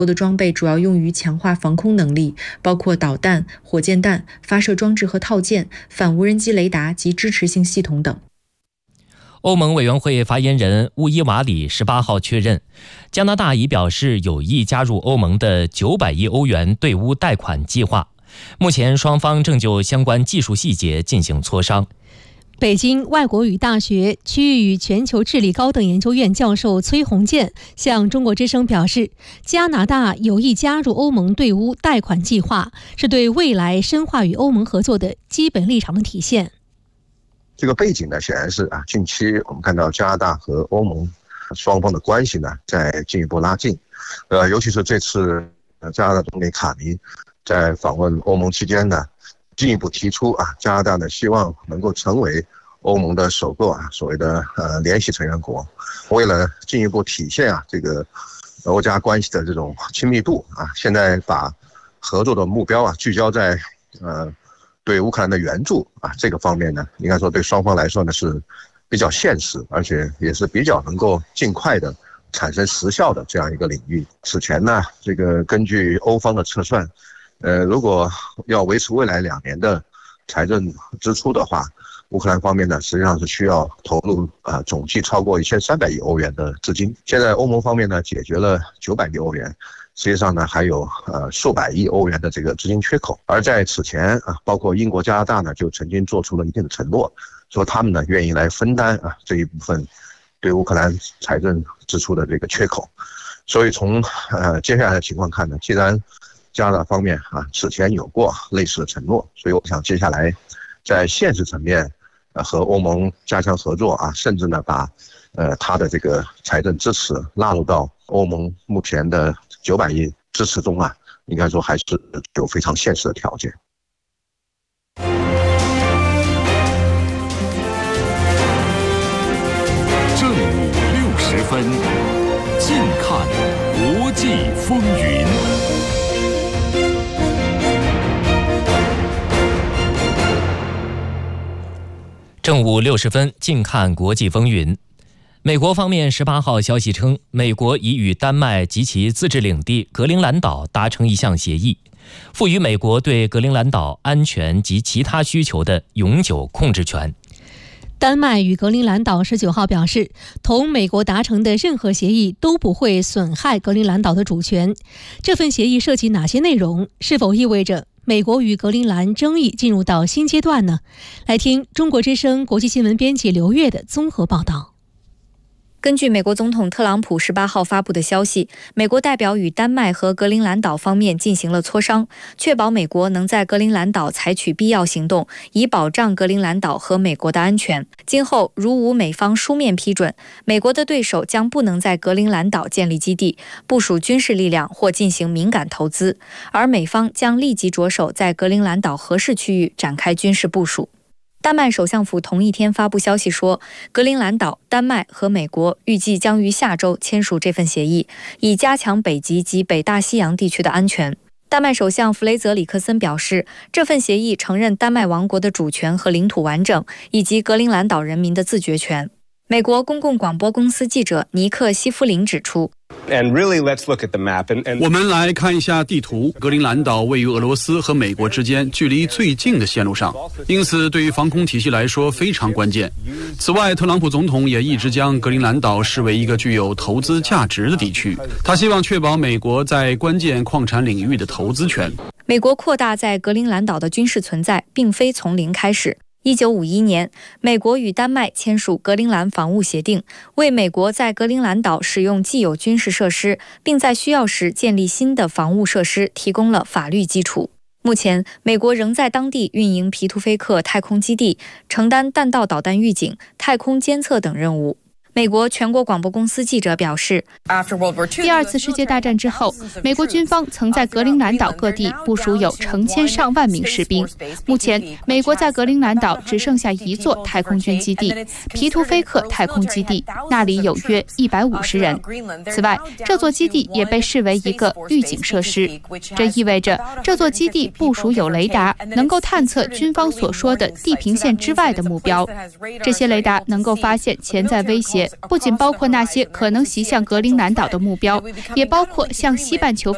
的装备主要用于强化防空能力，包括导弹、火箭弹、发射装置和套件、反无人机雷达及支持性系统等。 欧盟委员会发言人乌伊瓦里18号确认，加拿大已表示有意加入欧盟的900亿欧元对乌贷款计划。目前双方正就相关技术细节进行磋商。 北京外国语大学区域与全球治理高等研究院教授崔洪建向中国之声表示，加拿大有意加入欧盟对乌贷款计划，是对未来深化与欧盟合作的基本立场的体现。 这个背景呢，显然是近期我们看到加拿大和欧盟双方的关系呢在进一步拉近，尤其是这次加拿大总理卡尼在访问欧盟期间呢，进一步提出加拿大呢希望能够成为欧盟的首个所谓的联席成员国。为了进一步体现这个欧加关系的这种亲密度现在把合作的目标聚焦在对乌克兰的援助这个方面呢，应该说对双方来说呢是比较现实，而且也是比较能够尽快的产生实效的这样一个领域。此前呢，这个根据欧方的测算，如果要维持未来2年的财政支出的话，乌克兰方面呢实际上是需要投入总计超过1300亿欧元的资金。现在欧盟方面呢解决了900亿欧元。实际上呢，还有数百亿欧元的这个资金缺口。而在此前包括英国、加拿大呢，就曾经做出了一定的承诺，说他们呢愿意来分担这一部分对乌克兰财政支出的这个缺口。所以从接下来的情况看呢，既然加拿大方面此前有过类似的承诺，所以我想接下来在现实层面和欧盟加强合作甚至呢把它的这个财政支持纳入到欧盟目前的900亿支持中应该说还是有非常现实的条件。 正午60分，近看国际风云。 正午60分，近看国际风云。美国方面18号消息称，美国已与丹麦及其自治领地格陵兰岛达成一项协议，赋予美国对格陵兰岛安全及其他需求的永久控制权。 丹麦与格陵兰岛19号表示，同美国达成的任何协议都不会损害格陵兰岛的主权。这份协议涉及哪些内容？是否意味着美国与格陵兰争议进入到新阶段呢？来听中国之声国际新闻编辑刘越的综合报道。 根据美国总统特朗普18号发布的消息，美国代表与丹麦和格陵兰岛方面进行了磋商，确保美国能在格陵兰岛采取必要行动，以保障格陵兰岛和美国的安全。今后如无美方书面批准，美国的对手将不能在格陵兰岛建立基地、部署军事力量或进行敏感投资，而美方将立即着手在格陵兰岛合适区域展开军事部署。丹麦首相府同一天发布消息说，格陵兰岛、丹麦和美国预计将于下周签署这份协议，以加强北极及北大西洋地区的安全。丹麦首相弗雷泽里克森表示，这份协议承认丹麦王国的主权和领土完整，以及格陵兰岛人民的自决权。美国公共广播公司记者尼克西夫林指出， 我们来看一下地图，格陵兰岛位于俄罗斯和美国之间距离最近的线路上，因此对于防空体系来说非常关键。此外，特朗普总统也一直将格陵兰岛视为一个具有投资价值的地区，他希望确保美国在关键矿产领域的投资权。 美国扩大在格陵兰岛的军事存在并非从零开始。1951年，美国与丹麦签署格陵兰防务协定，为美国在格陵兰岛使用既有军事设施，并在需要时建立新的防务设施提供了法律基础。目前，美国仍在当地运营皮图菲克太空基地，承担弹道导弹预警、太空监测等任务。美国全国广播公司记者表示， 第二次世界大战之后，美国军方曾在格陵兰岛各地部署有成千上万名士兵。目前，美国在格陵兰岛只剩下一座太空军基地——皮图菲克太空基地，那里有约150人。此外，这座基地也被视为一个预警设施，这意味着这座基地部署有雷达，能够探测军方所说的地平线之外的目标。这些雷达能够发现潜在威胁，不仅包括那些可能袭向格陵兰岛的目标，也包括向西半球